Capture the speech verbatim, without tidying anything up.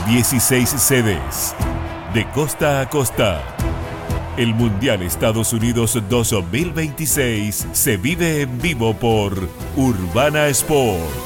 dieciséis sedes, de costa a costa. El Mundial Estados Unidos dos mil veintiséis se vive en vivo por Urbana Sports.